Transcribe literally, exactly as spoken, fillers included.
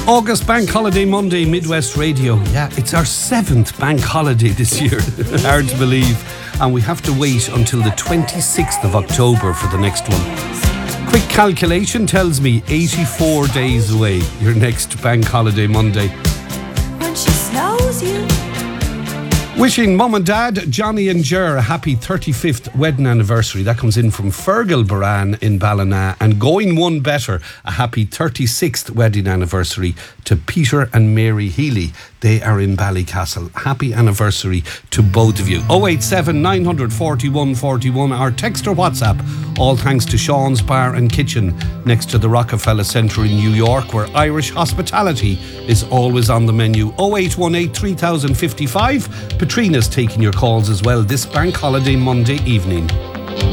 August Bank Holiday Monday, Midwest Radio. Yeah, it's our seventh bank holiday this year. Hard to believe. And we have to wait until the twenty-sixth of October for the next one. Quick calculation tells me eighty-four days away, your next bank holiday Monday. When she snows you. Wishing Mum and Dad, Johnny and Ger, a happy thirty-fifth wedding anniversary. That comes in from Fergal Baran in Ballina. And going one better, a happy thirty-sixth wedding anniversary to Peter and Mary Healy. They are in Ballycastle. Happy anniversary to both of you. oh eight seven, nine four one, four one, our text or WhatsApp. All thanks to Sean's Bar and Kitchen next to the Rockefeller Centre in New York, where Irish hospitality is always on the menu. oh eight one eight, three thousand fifty-five. Patrina's taking your calls as well this bank holiday Monday evening.